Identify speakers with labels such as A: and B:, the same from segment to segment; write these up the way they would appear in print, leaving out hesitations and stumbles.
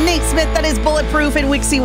A: Nate Smith. That is Bulletproof in Wixie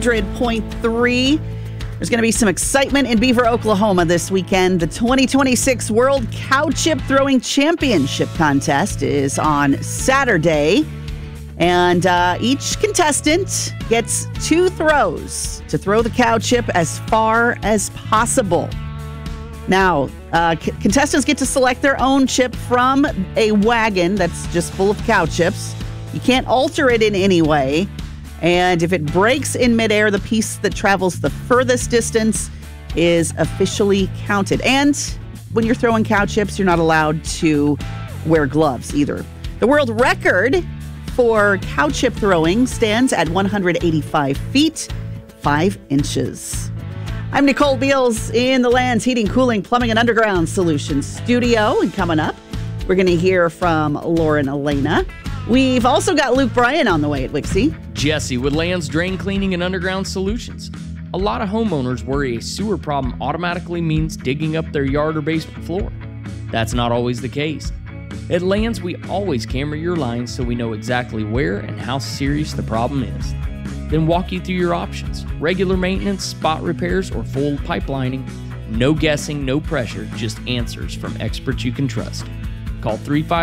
A: 100.3. There's going to be some excitement in Beaver, Oklahoma this weekend. The 2026 World Cow Chip Throwing Championship contest is on Saturday. And each contestant gets 2 throws to throw the cow chip as far as possible. Now, contestants get to select their own chip from a wagon that's just full of cow chips. You can't alter it in any way. And if it breaks in midair, the piece that travels the furthest distance is officially counted. And when you're throwing cow chips, you're not allowed to wear gloves either. The world record for cow chip throwing stands at 185 feet, 5 inches. I'm Nicole Beals in the Lands Heating, Cooling, Plumbing, and Underground Solutions studio. And coming up, we're going to hear from Lauren Elena. We've also got Luke Bryan on the way at Wixie.
B: Jesse with Lands Drain Cleaning and Underground Solutions. A lot of homeowners worry a sewer problem automatically means digging up their yard or basement floor. That's not always the case. At Lands, we always camera your lines so we know exactly where and how serious the problem is. Then walk you through your options. Regular maintenance, spot repairs, or full pipelining. No guessing, no pressure, just answers from experts you can trust. Call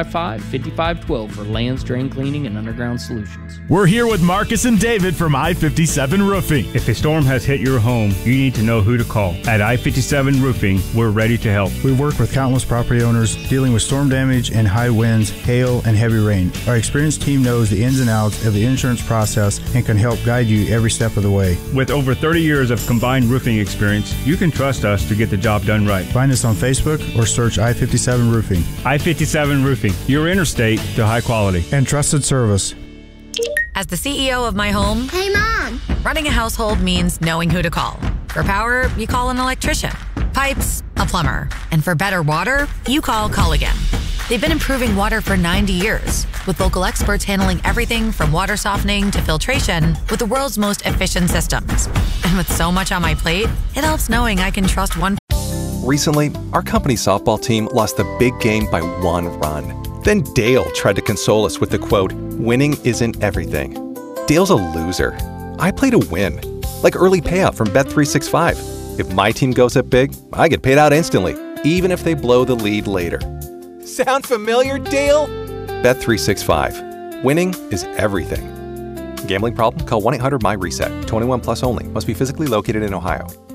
B: 355-5512 for Lands Drain Cleaning and Underground Solutions.
C: We're here with Marcus and David from I-57 Roofing.
D: If a storm has hit your home, you need to know who to call. At I-57 Roofing, we're ready to help.
E: We work with countless property owners dealing with storm damage and high winds, hail, and heavy rain. Our experienced team knows the ins and outs of the insurance process and can help guide you every step of the way.
D: With over 30 years of combined roofing experience, you can trust us to get the job done right.
E: Find us on Facebook or search I-57 Roofing.
D: I-57 Roofing, your interstate to high quality
E: and trusted service.
F: As the CEO of my home,
G: hey, Mom,
F: running a household means knowing who to call. For power, you call an electrician. Pipes, a plumber. And for better water, you call Culligan. They've been improving water for 90 years, with local experts handling everything from water softening to filtration with the world's most efficient systems. And with so much on my plate, it helps knowing I can trust one.
H: Recently, our company softball team lost the big game by 1 run. Then Dale tried to console us with the quote, "Winning isn't everything." Dale's a loser. I play to win, like early payout from Bet365. If my team goes up big, I get paid out instantly, even if they blow the lead later. Sound familiar, Dale? Bet365. Winning is everything. Gambling problem? Call 1-800-MY-RESET. 21 plus only. Must be physically located in Ohio.